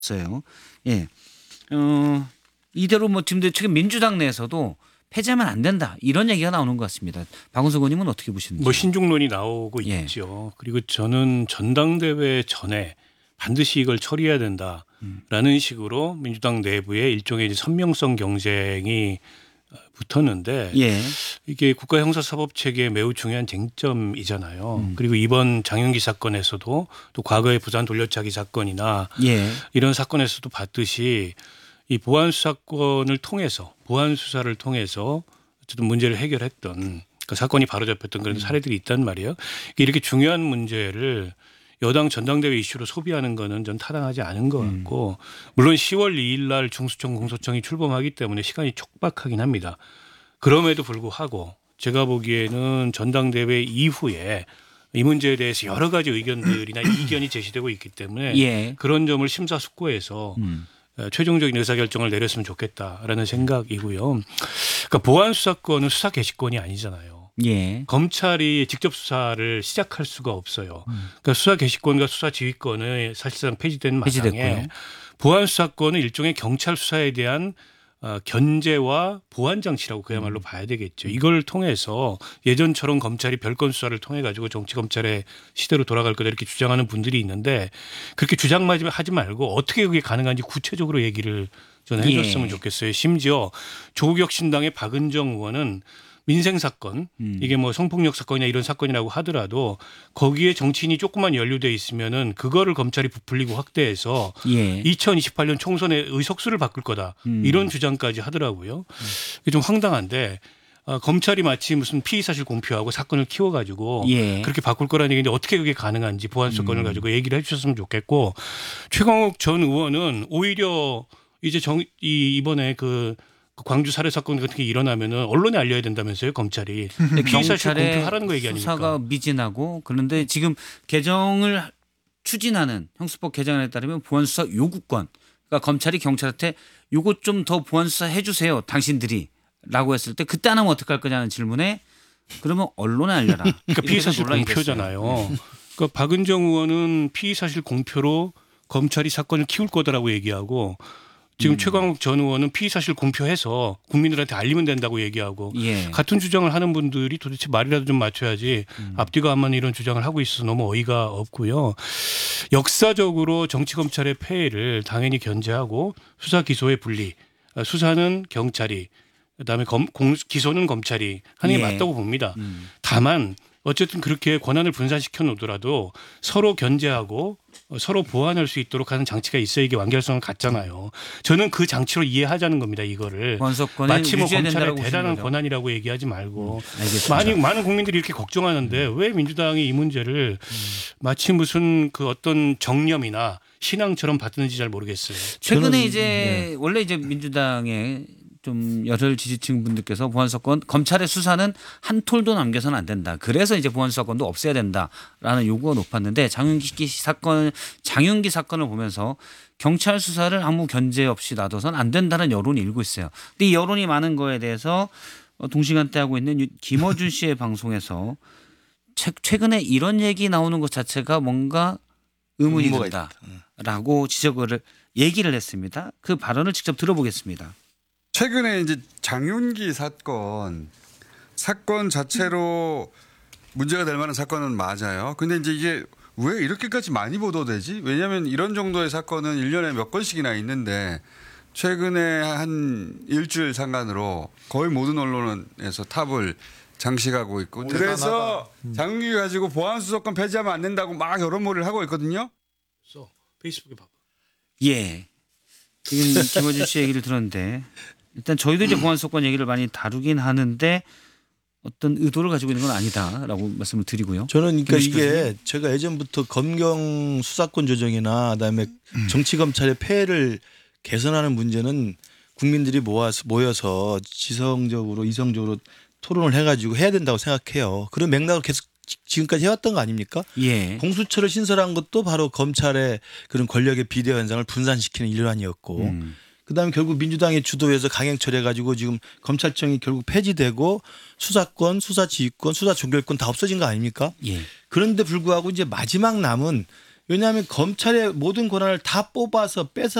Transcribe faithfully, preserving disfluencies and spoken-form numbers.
없어요. 예. 어, 이대로 뭐 지금 지금 민주당 내에서도 폐지하면 안 된다 이런 얘기가 나오는 것 같습니다. 박원석 의원님은 어떻게 보시는지. 뭐 신중론이 나오고 예. 있죠. 그리고 저는 전당대회 전에 반드시 이걸 처리해야 된다라는 음. 식으로 민주당 내부에 일종의 이제 선명성 경쟁이 붙었는데 예. 이게 국가 형사사법 체계의 매우 중요한 쟁점이잖아요. 음. 그리고 이번 장윤기 사건에서도 또 과거의 부산 돌려차기 사건이나 예. 이런 사건에서도 봤듯이 이 보안 수사권을 통해서 보안 수사를 통해서 어쨌든 문제를 해결했던 그 사건이 바로잡혔던 그런 사례들이 있단 말이에요. 이렇게 중요한 문제를 여당 전당대회 이슈로 소비하는 거는 전 타당하지 않은 것 같고 물론 시월 이일 날 중수청 공소청이 출범하기 때문에 시간이 촉박하긴 합니다. 그럼에도 불구하고 제가 보기에는 전당대회 이후에 이 문제에 대해서 여러 가지 의견들이나 이견이 제시되고 있기 때문에 예. 그런 점을 심사숙고해서 음. 최종적인 의사결정을 내렸으면 좋겠다라는 생각이고요. 그러니까 보안 수사권은 수사 개시권이 아니잖아요. 예. 검찰이 직접 수사를 시작할 수가 없어요. 그러니까 수사 개시권과 수사 지휘권은 사실상 폐지된 마당에 폐지됐고요. 보안 수사권은 일종의 경찰 수사에 대한 어, 견제와 보안 장치라고 그야말로 음. 봐야 되겠죠. 이걸 통해서 예전처럼 검찰이 별건 수사를 통해 가지고 정치 검찰의 시대로 돌아갈 거다 이렇게 주장하는 분들이 있는데 그렇게 주장만 하지 말고 어떻게 그게 가능한지 구체적으로 얘기를 저는 해줬으면 예. 좋겠어요. 심지어 조국혁신당의 박은정 의원은 민생 사건 음. 이게 뭐 성폭력 사건이나 이런 사건이라고 하더라도 거기에 정치인이 조금만 연루돼 있으면은 그거를 검찰이 부풀리고 확대해서 예. 이천이십팔 년 총선의 의석수를 바꿀 거다 음. 이런 주장까지 하더라고요. 이게 좀 황당한데 어, 검찰이 마치 무슨 피의 사실 공표하고 사건을 키워가지고 예. 그렇게 바꿀 거라는 얘기인데 어떻게 그게 가능한지 보안 수사권을 음. 가지고 얘기를 해주셨으면 좋겠고 최광욱 전 의원은 오히려 이제 정, 이 이번에 그 그 광주 살해 사건 같은 게 일어나면은 언론에 알려야 된다면서요, 검찰이. 피의 사실 공표하라는 거 얘기 아닙니까? 수사가 미진하고 그런데 지금 개정을 추진하는 형수법 개정안에 따르면 보안 수사 요구권. 그러니까 검찰이 경찰한테 요거 좀 더 보안 수사 해주세요, 당신들이라고 했을 때 그때 안 하면 어떡할 거냐는 질문에 그러면 언론에 알려라. 그러니까 피의 사실 논란이 공표잖아요. 됐어요. 그러니까 박은정 의원은 피의 사실 공표로 검찰이 사건을 키울 거다라고 얘기하고. 지금 음. 최광욱 전 의원은 피의 사실 공표해서 국민들한테 알리면 된다고 얘기하고 예. 같은 주장을 하는 분들이 도대체 말이라도 좀 맞춰야지 음. 앞뒤가 안 맞는 이런 주장을 하고 있어서 너무 어이가 없고요. 역사적으로 정치검찰의 폐해를 당연히 견제하고 수사 기소의 분리, 수사는 경찰이 그다음에 검, 공, 기소는 검찰이 하는 게 예. 맞다고 봅니다. 음. 다만 어쨌든 그렇게 권한을 분산시켜 놓더라도 서로 견제하고 서로 보완할 수 있도록 하는 장치가 있어야 이게 완결성을 갖잖아요. 저는 그 장치로 이해하자는 겁니다. 이거를. 보안수사권을 마치 뭐 유지해야 검찰의 된다라고 대단한 보시는 거죠. 권한이라고 얘기하지 말고 음, 알겠습니다. 많이 많은 국민들이 이렇게 걱정하는데 왜 민주당이 이 문제를 마치 무슨 그 어떤 정념이나 신앙처럼 받는지 잘 모르겠어요. 최근에 저는, 이제 네. 원래 이제 민주당의 좀 열혈 지지층 분들께서 보안수사권 검찰의 수사는 한 톨도 남겨서는 안 된다. 그래서 이제 보안수사권도 없애야 된다라는 요구가 높았는데 장윤기 사건 장윤기 사건을 보면서 경찰 수사를 아무 견제 없이 놔둬선 안 된다는 여론이 일고 있어요. 근데 이 여론이 많은 거에 대해서 동시간대 하고 있는 김어준 씨의 방송에서 최근에 이런 얘기 나오는 것 자체가 뭔가 의문이 의무가 든다라고 지적을 얘기를 했습니다. 그 발언을 직접 들어보겠습니다. 최근에 이제 장윤기 사건 사건 자체로 문제가 될 만한 사건은 맞아요. 근데 이제 이게 왜 이렇게까지 많이 보도되지? 왜냐하면 이런 정도의 사건은 일 년에 몇 건씩이나 있는데 최근에 한 일주일 상간으로 거의 모든 언론에서 탑을 장식하고 있고 그래서 장윤기 가지고 보안수사권 폐지하면 안 된다고 막 여론몰이를 하고 있거든요. 써 페이스북에 봐봐. 예. 지금 김어준 씨 얘기를 들었는데 일단 저희도 이제 보안수사권 얘기를 많이 다루긴 하는데 어떤 의도를 가지고 있는 건 아니다라고 말씀을 드리고요. 저는 그러니까 김시표 이게 선생님. 제가 예전부터 검경 수사권 조정이나 그다음에 정치 검찰의 폐해를 개선하는 문제는 국민들이 모아서 모여서 지성적으로 이성적으로 토론을 해가지고 해야 된다고 생각해요. 그런 맥락을 계속 지금까지 해왔던 거 아닙니까? 예. 공수처를 신설한 것도 바로 검찰의 그런 권력의 비대화 현상을 분산시키는 일환이었고 음. 그다음에 결국 민주당의 주도에서 강행 처리해가지고 지금 검찰청이 결국 폐지되고 수사권, 수사지휘권, 수사종결권 다 없어진 거 아닙니까? 예. 그런데 불구하고 이제 마지막 남은 왜냐하면 검찰의 모든 권한을 다 뽑아서 뺏어